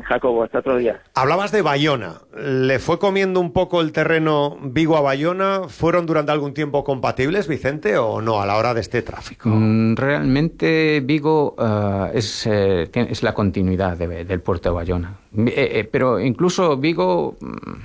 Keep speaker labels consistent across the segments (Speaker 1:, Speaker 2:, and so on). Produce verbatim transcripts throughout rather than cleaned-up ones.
Speaker 1: Jacobo, hasta otro día.
Speaker 2: Hablabas de Bayona. ¿Le fue comiendo un poco el terreno Vigo a Bayona? ¿Fueron durante algún tiempo compatibles, Vicente, o no a la hora de este tráfico?
Speaker 3: Mm, realmente Vigo uh, es, eh, es la continuidad de, del puerto de Bayona. Eh, eh, pero incluso Vigo...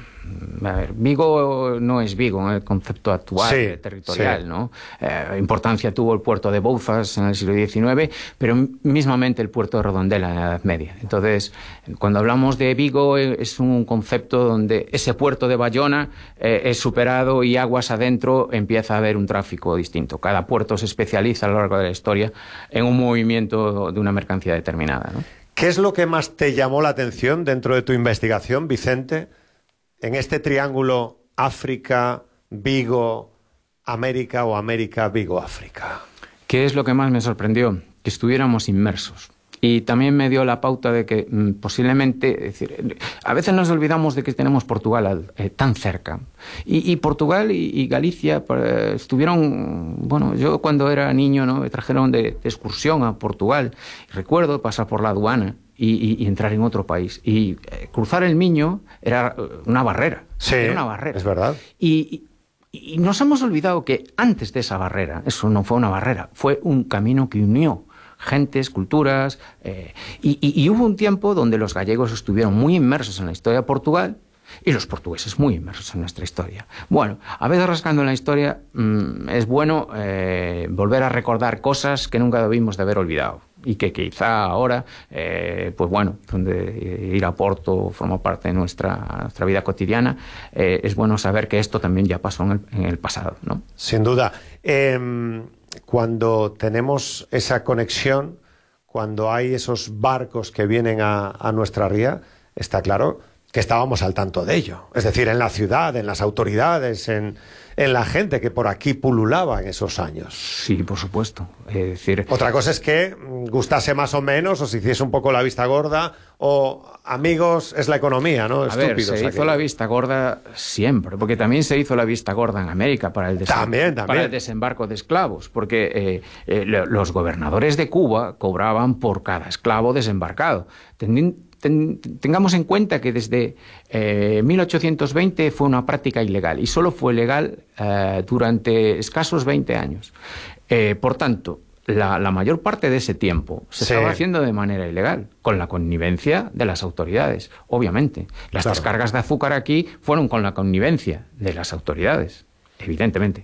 Speaker 3: A ver, Vigo no es Vigo en el concepto actual, sí, territorial, sí. ¿no? Eh, importancia tuvo el puerto de Bouzas en el siglo diecinueve, pero mismamente el puerto de Redondela en la Edad Media. Entonces, cuando hablamos de Vigo, es un concepto donde ese puerto de Bayona eh, es superado y aguas adentro empieza a haber un tráfico distinto. Cada puerto se especializa a lo largo de la historia en un movimiento de una mercancía determinada, ¿no?
Speaker 2: ¿Qué es lo que más te llamó la atención dentro de tu investigación, Vicente, en este triángulo África, Vigo, América o América, Vigo, África?
Speaker 3: ¿Qué es lo que más me sorprendió? Que estuviéramos inmersos. Y también me dio la pauta de que mmm, posiblemente, es decir, a veces nos olvidamos de que tenemos Portugal eh, tan cerca. Y, y Portugal y, y Galicia eh, estuvieron, bueno, yo cuando era niño, ¿no?, me trajeron de, de excursión a Portugal. Y recuerdo pasar por la aduana y, y, y entrar en otro país. Y eh, cruzar el Miño era una barrera.
Speaker 2: Sí,
Speaker 3: era una barrera.
Speaker 2: Es verdad.
Speaker 3: Y, y, y nos hemos olvidado que antes de esa barrera, eso no fue una barrera, fue un camino que unió gentes, culturas, eh, y, y, y hubo un tiempo donde los gallegos estuvieron muy inmersos en la historia de Portugal y los portugueses muy inmersos en nuestra historia. Bueno, a veces rascando en la historia mmm, es bueno eh, volver a recordar cosas que nunca debimos de haber olvidado y que quizá ahora, eh, pues bueno, donde ir a Porto forma parte de nuestra, nuestra vida cotidiana, eh, es bueno saber que esto también ya pasó en el, en el pasado, ¿no?
Speaker 2: Sin duda. Eh... Cuando tenemos esa conexión, cuando hay esos barcos que vienen a, a nuestra ría, está claro que estábamos al tanto de ello. Es decir, en la ciudad, en las autoridades, en, en la gente que por aquí pululaba en esos años.
Speaker 3: Sí, por supuesto. Es decir...
Speaker 2: Otra cosa es que gustase más o menos, o se hiciese un poco la vista gorda, o amigos, es la economía, ¿no?
Speaker 3: A ver, se hizo aquello. La vista gorda siempre, porque también se hizo la vista gorda en América para el, des...
Speaker 2: también, también.
Speaker 3: para el desembarco de esclavos, porque eh, eh, los gobernadores de Cuba cobraban por cada esclavo desembarcado. Ten... Ten, tengamos en cuenta que desde eh, mil ochocientos veinte fue una práctica ilegal y solo fue legal eh, durante escasos veinte años. Eh, por tanto, la, la mayor parte de ese tiempo se sí. estaba haciendo de manera ilegal, con la connivencia de las autoridades, obviamente. Las claro. descargas de azúcar aquí fueron con la connivencia de las autoridades, evidentemente.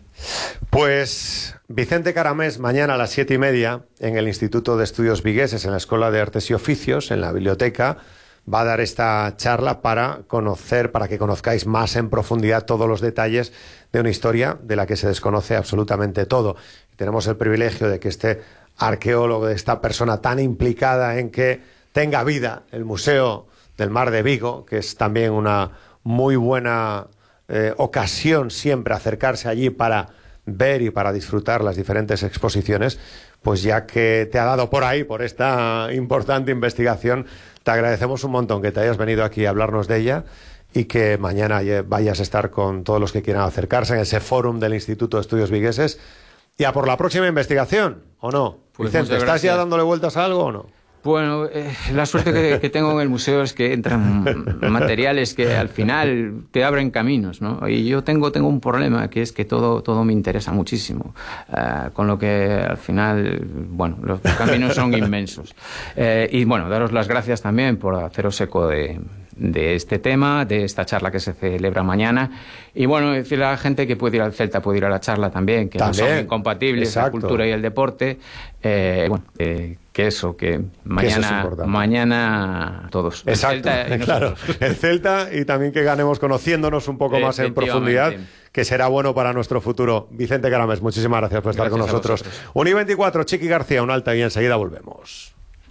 Speaker 2: Pues Vicente Caramés, mañana a las siete y media, en el Instituto de Estudios Vigueses, en la Escuela de Artes y Oficios, en la biblioteca, va a dar esta charla para conocer, para que conozcáis más en profundidad todos los detalles de una historia de la que se desconoce absolutamente todo. Y tenemos el privilegio de que este arqueólogo, de esta persona tan implicada en que tenga vida el Museo del Mar de Vigo, que es también una muy buena eh, ocasión siempre acercarse allí para ver y para disfrutar las diferentes exposiciones, pues ya que te ha dado por ahí, por esta importante investigación, te agradecemos un montón que te hayas venido aquí a hablarnos de ella y que mañana vayas a estar con todos los que quieran acercarse en ese fórum del Instituto de Estudios Vigueses y a por la próxima investigación, ¿o no?
Speaker 3: Pues
Speaker 2: Vicente, ¿estás ya dándole vueltas a algo o no?
Speaker 3: Bueno, eh, la suerte que, que tengo en el museo es que entran materiales que al final te abren caminos, ¿no? Y yo tengo, tengo un problema, que es que todo, todo me interesa muchísimo, uh, con lo que al final, bueno, los caminos son inmensos. Eh, y bueno, daros las gracias también por haceros eco de... de este tema, de esta charla que se celebra mañana. Y bueno, decirle a la gente que puede ir al Celta, puede ir a la charla también, que también, no son incompatibles, exacto, la cultura y el deporte. Eh, bueno, eh, que eso, que mañana, que mañana todos.
Speaker 2: Exacto, el Celta y claro, el Celta, y también que ganemos conociéndonos un poco más en profundidad, que será bueno para nuestro futuro. Vicente Caramés, muchísimas gracias por estar gracias con nosotros. Uni veinticuatro, Chiqui García, un alta y enseguida volvemos.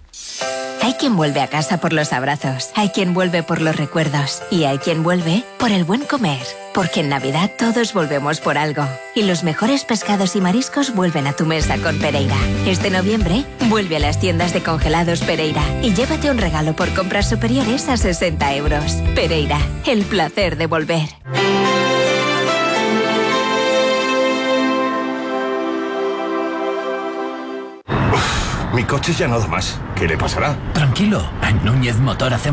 Speaker 4: Hay quien vuelve a casa por los abrazos, hay quien vuelve por los recuerdos y hay quien vuelve por el buen comer. Porque en Navidad todos volvemos por algo. Y los mejores pescados y mariscos vuelven a tu mesa con Pereira. Este noviembre, vuelve a las tiendas de congelados Pereira y llévate un regalo por compras superiores a sesenta euros. Pereira, el placer de volver.
Speaker 5: Mi coche ya no da más. ¿Qué le pasará?
Speaker 6: Tranquilo, en Núñez Motor hacemos